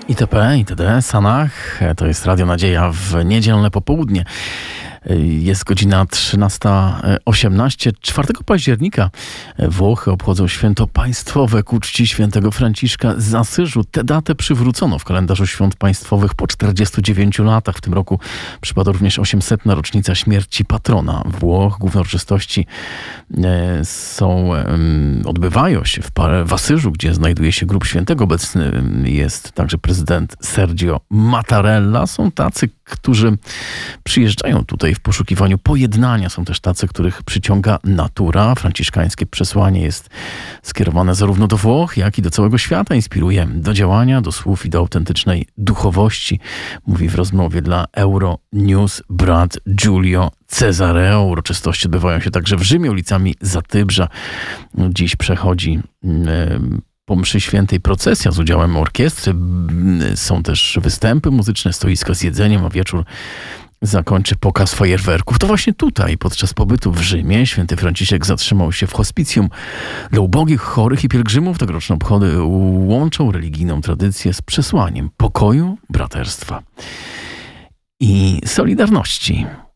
ITP, ITD, Sanach, to jest Radio Nadzieja w niedzielne popołudnie. Jest godzina 13:18. 4 października Włochy obchodzą święto państwowe ku czci świętego Franciszka z Asyżu. Tę datę przywrócono w kalendarzu świąt państwowych po 49 latach. W tym roku przypada również 800. rocznica śmierci patrona Włoch. Główne uroczystości odbywają się w Asyżu, gdzie znajduje się grób świętego. Obecny jest także prezydent Sergio Mattarella. Są tacy, którzy przyjeżdżają tutaj w poszukiwaniu pojednania. Są też tacy, których przyciąga natura. Franciszkańskie przesłanie jest skierowane zarówno do Włoch, jak i do całego świata. Inspiruje do działania, do słów i do autentycznej duchowości. Mówi w rozmowie dla Euronews brat Giulio Cesareo. Uroczystości odbywają się także w Rzymie, ulicami Zatybrza. Dziś przechodzi po mszy świętej procesja z udziałem orkiestry. Są też występy muzyczne, stoiska z jedzeniem, a wieczór zakończy pokaz fajerwerków. To właśnie tutaj, podczas pobytu w Rzymie, święty Franciszek zatrzymał się w hospicjum dla ubogich, chorych i pielgrzymów. Tegoroczne obchody łączą religijną tradycję z przesłaniem pokoju, braterstwa i solidarności.